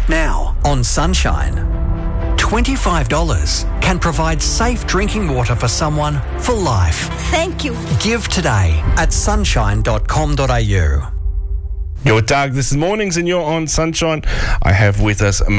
Now, on Sunshine, $25 can provide safe drinking water for someone for life. Thank you. Give today at sunshine.com.au. You're Doug. This is Mornings and you're on Sunshine. I have with us